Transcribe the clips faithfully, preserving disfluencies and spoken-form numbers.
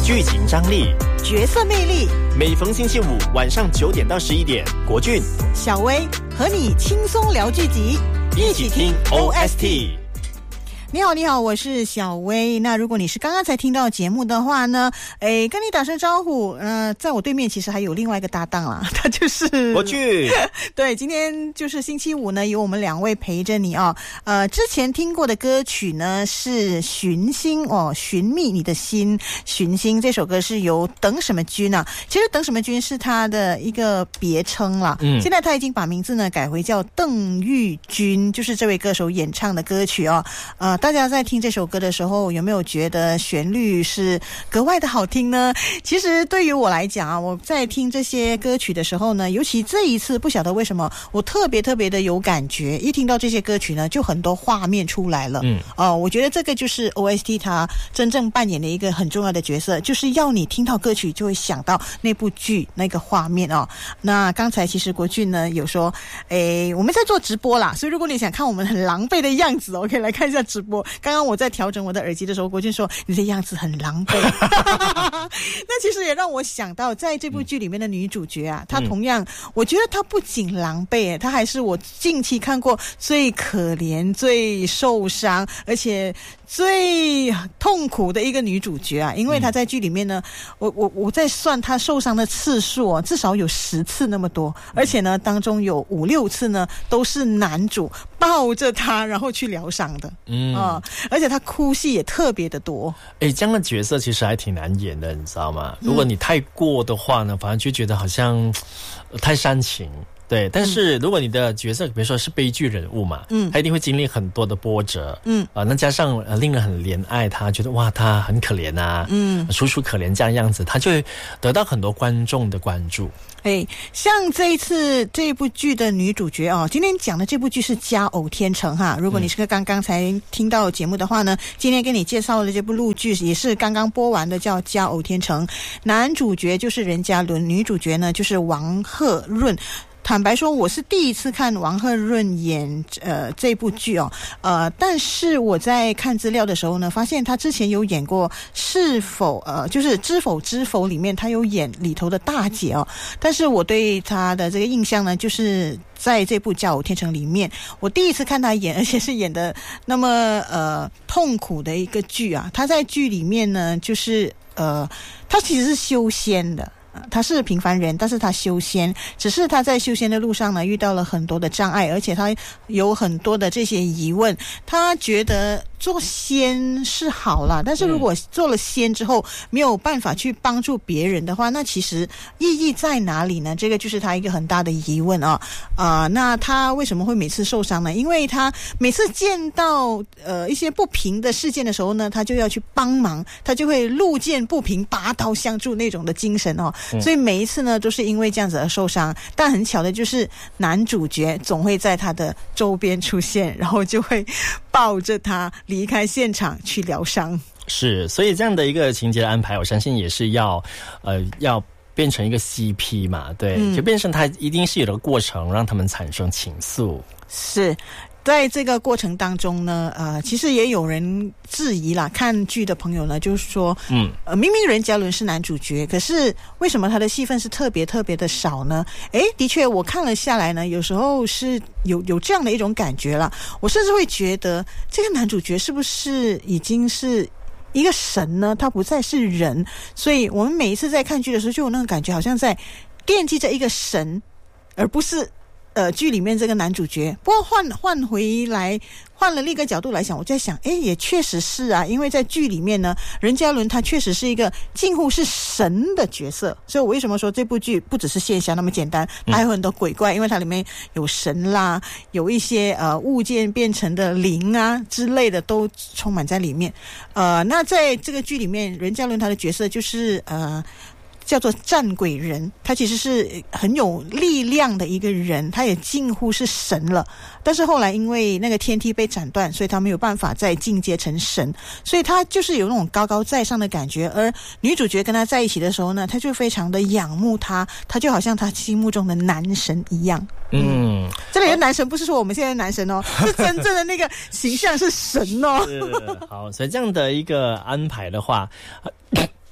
剧情张力、 角色魅力。 每逢星期五晚上九点到十一点，国俊、 小薇和你轻松聊剧集， 一起听 O S T。 你好，你好，我是小薇。那如果你是刚刚才听到节目的话呢，诶，跟你打声招呼。呃，在我对面其实还有另外一个搭档啦，他就是国俊。 对，今天就是星期五呢，有我们两位陪着你啊。呃，之前听过的歌曲呢是《寻星》哦，寻觅你的心，《寻星》这首歌是由等什么君啊。其实等什么君是他的一个别称啦，嗯，现在他已经把名字呢改回叫邓玉君，就是这位歌手演唱的歌曲哦。呃。大家在听这首歌的时候，有没有觉得旋律是格外的好听呢？其实对于我来讲啊，我在听这些歌曲的时候呢，尤其这一次，不晓得为什么我特别特别的有感觉，一听到这些歌曲呢，就很多画面出来了。嗯，哦、呃，我觉得这个就是 O S T 它真正扮演的一个很重要的角色，就是要你听到歌曲就会想到那部剧那个画面哦。那刚才其实国俊呢有说，诶，我们在做直播啦，所以如果你想看我们很狼狈的样子，我可以来看一下直播。刚刚我在调整我的耳机的时候，国俊说你的样子很狼狈。那其实也让我想到，在这部剧里面的女主角啊，她同样，我觉得她不仅狼狈，她还是我近期看过最可怜、最受伤，而且最痛苦的一个女主角啊。因为她在剧里面呢，我我我在算她受伤的次数啊，至少有十次那么多，而且呢，当中有五六次呢都是男主抱着她然后去疗伤的。嗯。啊、而且他哭戏也特别的多。 哎，这样的角色其实还挺难演的，你知道吗？如果你太过的话呢，反而就觉得好像、呃、太煽情。对，但是如果你的角色比如说是悲剧人物嘛，嗯，他一定会经历很多的波折，嗯，啊、呃，那加上呃令人很怜爱他，觉得哇他很可怜啊，嗯，楚楚可怜这样样子，他就会得到很多观众的关注。 哎，像这一次这部剧的女主角哦，今天讲的这部剧是《佳偶天成》哈。如果你是个刚刚才听到节目的话呢，今天给你介绍的这部陆剧也是刚刚播完的，叫《佳偶天成》。男主角就是任嘉伦，女主角呢就是王鹤润。坦白说，我是第一次看王鹤润演呃这部剧哦，呃，但是我在看资料的时候呢，发现他之前有演过《是否》呃，就是《知否知否》里面他有演里头的大姐哦，但是我对他的这个印象呢，就是在这部《佳偶天成》里面，我第一次看他演，而且是演的那么呃痛苦的一个剧啊。他在剧里面呢，就是呃，他其实是修仙的。他是平凡人，但是他修仙，只是他在修仙的路上呢遇到了很多的障碍，而且他有很多的这些疑问。他觉得做仙是好啦，但是如果做了仙之后没有办法去帮助别人的话，那其实意义在哪里呢？这个就是他一个很大的疑问啊。啊、呃，那他为什么会每次受伤呢？因为他每次见到呃一些不平的事件的时候呢，他就要去帮忙，他就会路见不平拔刀相助那种的精神哦。所以每一次呢都是因为这样子而受伤，但很巧的就是男主角总会在他的周边出现，然后就会抱着他离开现场去疗伤。 是，所以这样的一个情节的安排，我相信也是要呃要变成一个 C P 嘛，对、嗯、就变成他一定是有个过程让他们产生情愫。 是，在这个过程当中呢，呃，其实也有人质疑啦，看剧的朋友呢，就是说，嗯，呃，明明任嘉伦是男主角，可是为什么他的戏份是特别特别的少呢？诶，的确，我看了下来呢，有时候是有有这样的一种感觉啦。我甚至会觉得，这个男主角是不是已经是一个神呢？他不再是人，所以我们每一次在看剧的时候，就有那种感觉，好像在惦记着一个神，而不是呃，剧里面这个男主角。不过换换回来，换了另一个角度来想，我在想，诶，也确实是啊，因为在剧里面呢，任嘉伦他确实是一个近乎是神的角色，所以我为什么说这部剧不只是仙侠那么简单，它还有很多鬼怪，因为它里面有神啦，有一些呃物件变成的灵啊之类的都充满在里面。呃，那在这个剧里面，任嘉伦他的角色就是呃。叫做战鬼人，他其实是很有力量的一个人，他也近乎是神了，但是后来因为那个天梯被斩断，所以他没有办法再进阶成神，所以他就是有那种高高在上的感觉。而女主角跟他在一起的时候呢，他就非常的仰慕他，他就好像他心目中的男神一样。嗯，这里的男神不是说我们现在的男神哦，是真正的那个形象是神哦。 是，好，所以这样的一个安排的话，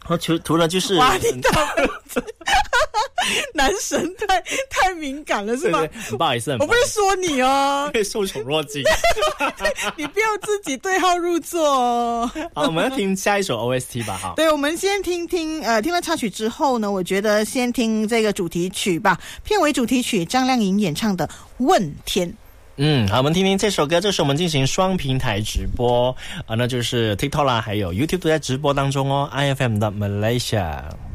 然后除除了就是哇，你到男神太太敏感了是吗？ 对对，很不好意思， 我不是说你哦， 因为受宠若惊， 你不要自己对号入座哦。 好，我们要听下一首 O S T 吧，哈。 对，我们先听听，呃，听了插曲之后呢，我觉得先听这个主题曲吧，片尾主题曲张靓颖演唱的《问天》。 嗯，好，我们听听这首歌。这是我们进行双平台直播啊，那就是 TikTok 啦，还有 YouTube 都在直播当中哦。I F M 的 Malaysia。